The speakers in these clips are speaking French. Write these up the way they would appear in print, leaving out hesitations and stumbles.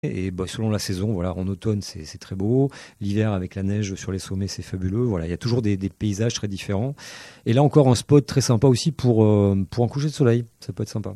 Et selon la saison, voilà, en automne c'est très beau, l'hiver avec la neige sur les sommets c'est fabuleux. Voilà, il y a toujours des paysages très différents. Et là encore un spot très sympa aussi pour un coucher de soleil, ça peut être sympa.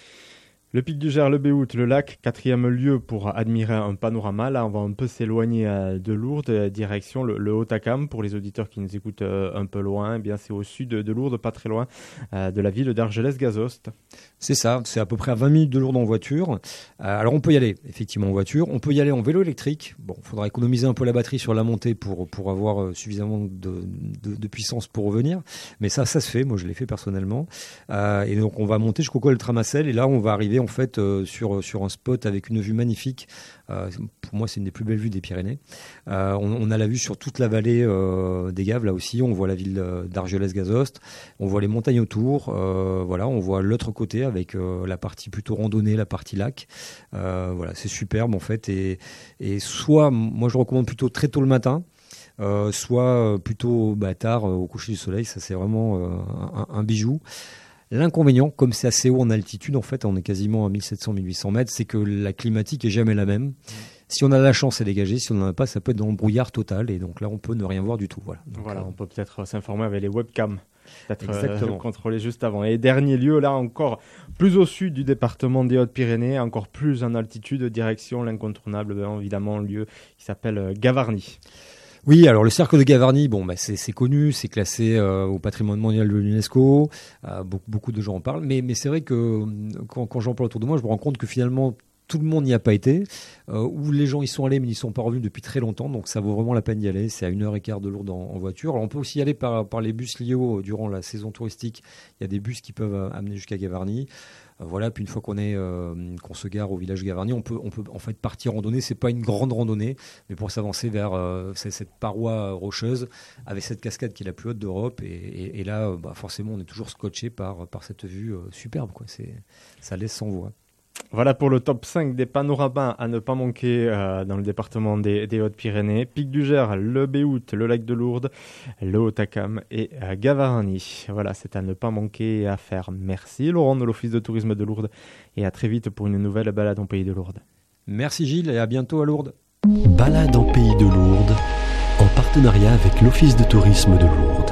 Le pic du Gers, le Béhout, le lac, 4e lieu pour admirer un panorama. Là, on va un peu s'éloigner de Lourdes, direction le Haut-Acam. Pour les auditeurs qui nous écoutent un peu loin, eh bien, c'est au sud de Lourdes, pas très loin de la ville d'Argelès-Gazost. C'est ça, c'est à peu près à 20 minutes de Lourdes en voiture. Alors on peut y aller effectivement en voiture, on peut y aller en vélo électrique. Bon, il faudra économiser un peu la batterie sur la montée pour avoir suffisamment de puissance pour revenir. Mais ça se fait, moi je l'ai fait personnellement. Et donc on va monter jusqu'au col de Tramacelle et là on va arriver en fait sur un spot avec une vue magnifique. Pour moi c'est une des plus belles vues des Pyrénées. On a la vue sur toute la vallée des Gaves là aussi, on voit la ville d'Argelès-Gazost, on voit les montagnes autour, voilà, on voit l'autre côté avec la partie plutôt randonnée, la partie lac. Voilà, c'est superbe en fait et soit moi je recommande plutôt très tôt le matin, soit plutôt tard au coucher du soleil, ça c'est vraiment un bijou. L'inconvénient, comme c'est assez haut en altitude, en fait, on est quasiment à 1700-1800 mètres, c'est que la climatique est jamais la même. Si on a la chance, c'est dégagé. Si on n'en a pas, ça peut être dans le brouillard total. Et donc là, on peut ne rien voir du tout. Voilà. Donc, on peut peut-être s'informer avec les webcams. Peut-être contrôler juste avant. Et dernier lieu, là encore, plus au sud du département des Hautes-Pyrénées, encore plus en altitude, direction l'incontournable, évidemment, lieu qui s'appelle Gavarnie. Oui, alors le cercle de Gavarnie, c'est connu, c'est classé au patrimoine mondial de l'UNESCO, beaucoup de gens en parlent, mais c'est vrai que quand j'en parle autour de moi, je me rends compte que finalement tout le monde n'y a pas été, ou les gens y sont allés mais n'y sont pas revenus depuis très longtemps, donc ça vaut vraiment la peine d'y aller, c'est à 1h15 de Lourdes en voiture. Alors on peut aussi y aller par les bus Lio durant la saison touristique, il y a des bus qui peuvent amener jusqu'à Gavarnie. Voilà, puis une fois qu'on se gare au village Gavarnie, on peut en fait partir randonner. C'est pas une grande randonnée, mais pour s'avancer vers cette paroi rocheuse avec cette cascade qui est la plus haute d'Europe. Et là, forcément, on est toujours scotché par cette vue superbe, quoi. Ça laisse sans voix. Voilà pour le top 5 des panoramas à ne pas manquer dans le département des Hautes-Pyrénées. Pic du Gers, le Béhout, le lac de Lourdes, le Haut-Acam et Gavarnie. Voilà, c'est à ne pas manquer et à faire. Merci Laurent de l'Office de tourisme de Lourdes et à très vite pour une nouvelle balade en Pays de Lourdes. Merci Gilles et à bientôt à Lourdes. Balade en Pays de Lourdes en partenariat avec l'Office de tourisme de Lourdes.